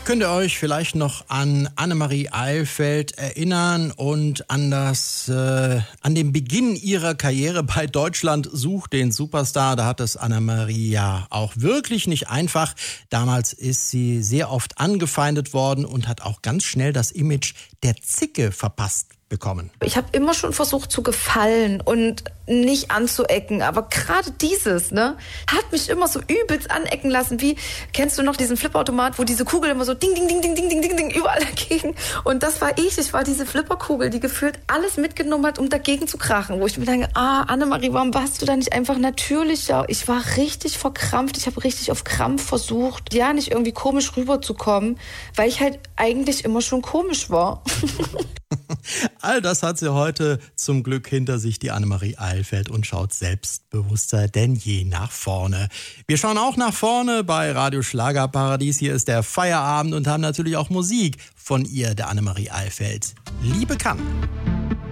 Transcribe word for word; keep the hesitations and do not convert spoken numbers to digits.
Könnt ihr euch vielleicht noch an Annemarie Eilfeld erinnern und an das, äh, an den Beginn ihrer Karriere bei Deutschland sucht den Superstar? Da hat es Annemarie ja auch wirklich nicht einfach. Damals ist sie sehr oft angefeindet worden und hat auch ganz schnell das Image der Zicke verpasst bekommen. Ich habe immer schon versucht zu gefallen und nicht anzuecken, aber gerade dieses, ne, hat mich immer so übelst anecken lassen. Wie, kennst du noch diesen Flipperautomat, wo diese Kugel immer so ding, ding, ding, ding, ding, ding, ding, ding, überall dagegen? Und das war ich, ich war diese Flipperkugel, die gefühlt alles mitgenommen hat, um dagegen zu krachen. Wo ich mir denke, ah, Annemarie, warum warst du da nicht einfach natürlicher? Ich war richtig verkrampft, ich habe richtig auf Krampf versucht, ja, nicht irgendwie komisch rüberzukommen, weil ich halt eigentlich immer schon komisch war. All das hat sie heute zum Glück hinter sich, die Annemarie Eilfeld, und schaut selbstbewusster denn je nach vorne. Wir schauen auch nach vorne bei Radio Schlagerparadies. Hier ist der Feierabend und haben natürlich auch Musik von ihr, der Annemarie Eilfeld. Liebe kann.